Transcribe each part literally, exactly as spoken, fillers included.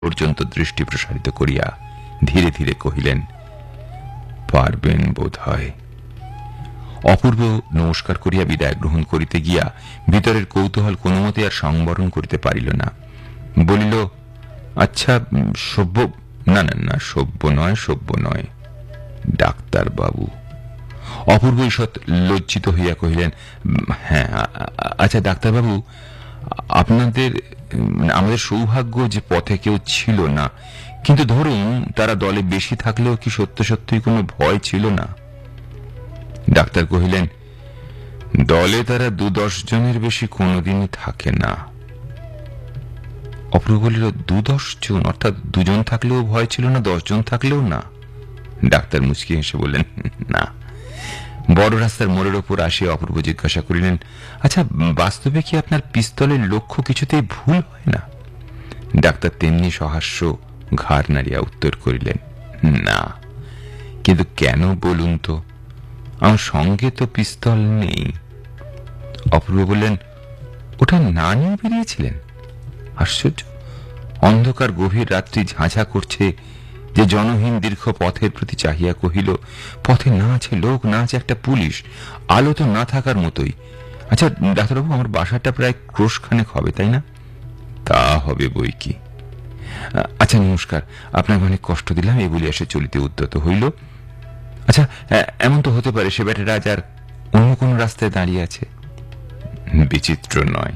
পর্যন্ত দৃষ্টি প্রসারিত করিয়া ধীরে ধীরে কহিলেন, পারবেন বোধ হয়। অপূর্ব নমস্কার করিয়া বিদায় গ্রহণ করিতে গিয়া ভিতরের কৌতূহল কোনোমতে আর সংবরণ করিতে পারিল না। বলিল, আচ্ছা সভ্য, না না না সভ্য নয়, সভ্য নয়, ডাক্তার বাবু। অপূর্ব ঈষৎ লজ্জিত হইয়া কহিলেন, হ্যাঁ আচ্ছা ডাক্তারবাবু, আপনাদের আমাদের সৌভাগ্য যে পথে কেউ ছিল না, কিন্তু ধরুন তারা দলে বেশি থাকলেও কি সত্য সত্যই কোনো ভয় ছিল না? ডাক্তার কহিলেন, দলে তারা দু দশ জনের বেশি কোনোদিনই থাকে না। অপূর্ব বলিল, দু দশ জন অর্থাৎ দুজন থাকলেও ভয় ছিল না, দশ জন থাকলেও না? ডাক্তার মুচকি হেসে বললেন, না। বড় রাস্তার মোড়ের ওপর আসিয়া অপূর্ব জিজ্ঞাসা করিলেন, আচ্ছা বাস্তবে কি আপনার পিস্তলের লক্ষ্য কিছুতেই ভুল হয় না? ডাক্তার তেমনি সহাস্য ঘাড় নাড়িয়া উত্তর করিলেন, না। কিন্তু কেন বলুন তো? আমার সঙ্গে তো পিস্তল নেই। অপূর্ব বললেন, ওটা না নিয়ে বেরিয়েছিলেন? আশ্চর্য! অন্ধকার গভীর রাত্রি ঝাঁঝা করছে যে জনহীন দীর্ঘ পথের প্রতি চাহিয়া কহিল, পথে না আছে লোক, না আছে একটা পুলিশ, আলো তো না থাকার মতোই। আচ্ছা ডাক্তারবাবু, আমার বাসাটা প্রায় ক্রোশখানেক হবে, তাই না? তা হবে বই কি। আচ্ছা নমস্কার, আপনাকে অনেক কষ্ট দিলাম, এই বলিয়া সে চলিতে উদ্যত হইল। আচ্ছা এমন তো হতে পারে সে বেটা রাজার অন্য কোন রাস্তায় দাঁড়িয়ে আছে? বিচিত্র নয়।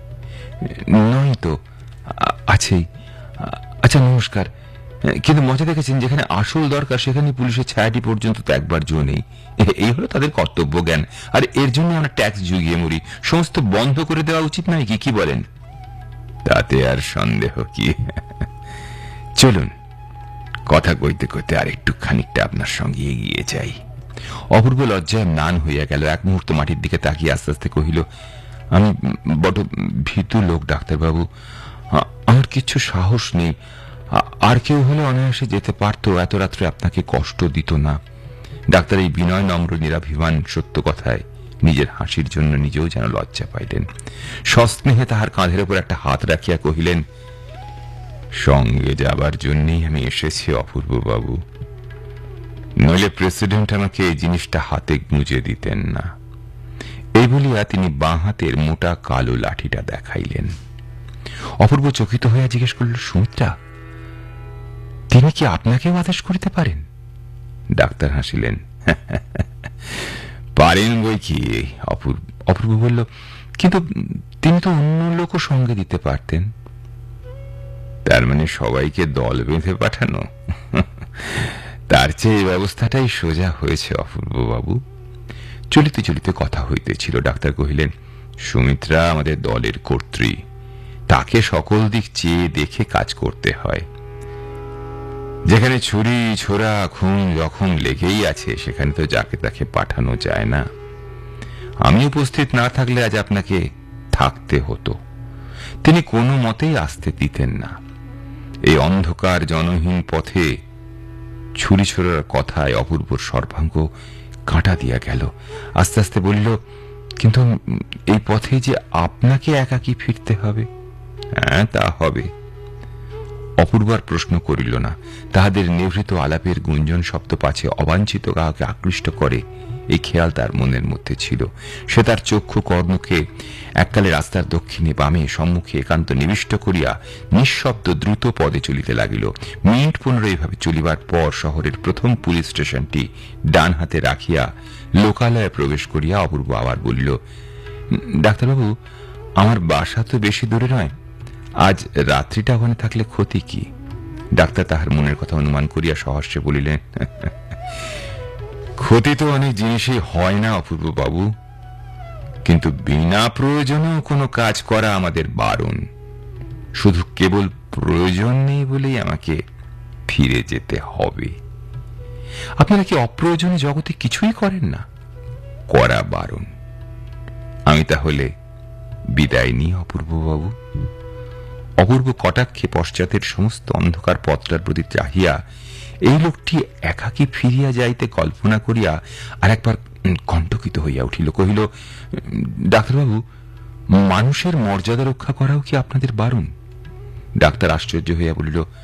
নয় তো, আছেই। আচ্ছা নমস্কার, কিন্তু মজা দেখেছেন, যেখানে আসল দরকার সেখানে পুলিশের ছায়াটি পর্যন্ত তো একবার জো নেই। এই হলো তাদের কর্তব্য জ্ঞান, আর এর জন্য আমরা ট্যাক্স জুগিয়ে মরি। সমস্ত বন্ধ করে দেওয়া উচিত নয় কি? কি বলেন? তাতে আর সন্দেহ কি? চলুন, কথা কইতে কইতে আর একটু খানিকটা আপনার সঙ্গে এগিয়ে যাই। অপূর্ব লজ্জায় ম্লান হইয়া গেল। এক মুহূর্ত মাটির দিকে তাকিয়ে আস্তে আস্তে কহিল, আমি বড় ভীতু লোক ডাক্তারবাবু, আমার কিচ্ছু সাহস নেই। আর কেউ হলে অনায়াসে যেতে পারতো, এত রাত্রে আপনাকে কষ্ট দিত না। ডাক্তার এই বিনয় নম্র নিরাভিমান সত্য কথায় নিজের হাসির জন্য নিজেও যেন লজ্জা পাইলেন। সস্নেহে তাহার কাঁধের উপর একটা হাত রাখিয়া কহিলেন, সঙ্গে যাবার জন্যই আমি এসেছি অপূর্ব বাবু, নইলে প্রেসিডেন্ট আমাকে এই জিনিসটা হাতে গুঁজে দিতেন না। এই বলিয়া তিনি বাঁ হাতের মোটা কালো লাঠিটা দেখাইলেন। অপূর্ব চকিত হইয়া জিজ্ঞেস করল, সুমিত্রা, তিনি কি আপনাকেও আদেশ করিতে পারেন? ডাক্তার হাসিলেন, পারেন বই কি। অপূর্ব বলল, কিন্তু তিনি তো অন্য লোকও সঙ্গে দিতে পারতেন। তার মানে সবাইকে দল বেঁধে পাঠানো? তার চেয়ে এই ব্যবস্থাটাই সোজা হয়েছে অপূর্ব বাবু। চলিতে চলিতে কথা হইতেছিল। ডাক্তার কহিলেন, সুমিত্রা আমাদের দলের কর্ত্রী, তাকে সকল দিক চেয়ে দেখে কাজ করতে হয়। যেখানে ছুরি ছোরা খুন যখন লেগেই আছে সেখানে তো যাকে তাকে পাঠানো যায় না। আমি উপস্থিত না থাকলে আজ আপনাকে থাকতে হতো। তিনি কোনো মতেই আসতে দিতেন না। এই অন্ধকার জনহীন পথে ছুরি ছোড়ার কথায় অপূর্বর সর্বাঙ্গ কাঁটা দিয়া গেল। আস্তে আস্তে বলিল, কিন্তু এই পথে যে আপনাকে একাকী ফিরতে হবে। হ্যাঁ তা হবে। অপূর্বার প্রশ্ন করিল না। তাহাদের নিভৃত আলাপের গুঞ্জন শব্দ পাছে অবাঞ্ছিত কাহাকে আকৃষ্ট করে এই খেয়াল তার মনের মধ্যে ছিল। সে তার চক্ষু কর্ণকে এককালে রাস্তার দক্ষিণে বামে সম্মুখে একান্ত নিবিষ্ট করিয়া নিঃশব্দ দ্রুত পদে চলিতে লাগিল। মিনিট পনেরো এইভাবে চলিবার পর শহরের প্রথম পুলিশ স্টেশনটি ডান হাতে রাখিয়া লোকালয়ে প্রবেশ করিয়া অপূর্ব আবার বলিল, ডাক্তারবাবু, আমার বাসা তো বেশি দূরে নয়, আজ রাত্রিটা ওখানে থাকলে ক্ষতি কি? ডাক্তার তাহার মনের কথা অনুমান করিয়া সহস্যে বলিলেন, ক্ষতি তো অনেক জিনিসই হয় না অপূর্ব বাবু, কিন্তু বিনা প্রয়োজনেও কোনো কাজ করা আমাদের বারণ। শুধু কেবল প্রয়োজন নেই বলেই আমাকে ফিরে যেতে হবে। আপনারা কি অপ্রয়োজনে জগতে কিছুই করেন না? করা বারণ। আমি তাহলে বিদায় নিই অপূর্ব বাবু। অপূর্ব কটাক্ষে পশ্চাতের সমস্ত অন্ধকার পথটার প্রতি চাহিয়া এই লোকটি একাকী ফিরিয়া যাইতে কল্পনা করিয়া আর একবার কণ্টকিত হইয়া উঠিল। কহিল, ডাক্তারবাবু, মানুষের মর্যাদা রক্ষা করাও কি আপনাদের বারণ? ডাক্তার আশ্চর্য হইয়া বলিল,